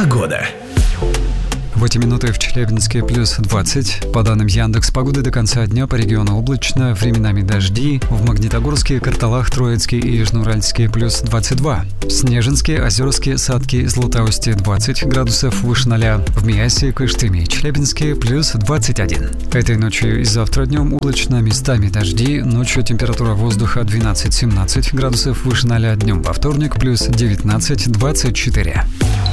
Погода. В эти минуты в Челябинске плюс 20. По данным Яндекс.Погоды, до конца дня по региону облачно, временами дожди. В Магнитогорске, Карталах, Троицке и Южноуральске плюс 22. В Снежинске, Озерске, Сатке, Златоусте 20 градусов выше 0. В Миасе, Кыштыме и Челябинске плюс 21. Этой ночью и завтра днем облачно, местами дожди. Ночью температура воздуха 12-17 градусов выше 0. Днем во вторник плюс 19-24.